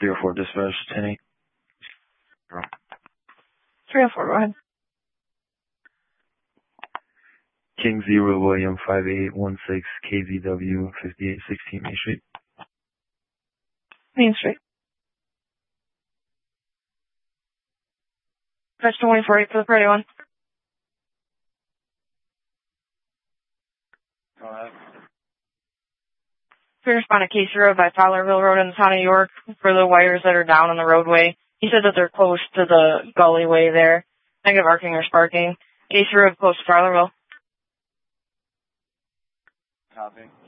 304 dispatch, 10-8. 304, go ahead. King 0 William 5816 KZW 5816 Main Street. Main Street. Dispatch 248 for the Friday one. Go ahead. We respond to case 0 by Fowlerville Road in the town of York for the wires that are down on the roadway. He said that they're close to the gullyway there. Negative arcing or sparking. Case 0 close to Fowlerville. Copy.